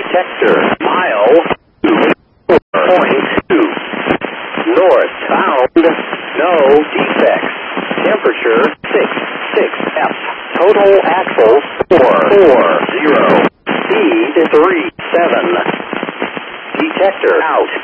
Detector, mile 2.2. Northbound, no defects. Temperature 6 F. Total axles 440. Speed 37. Detector out.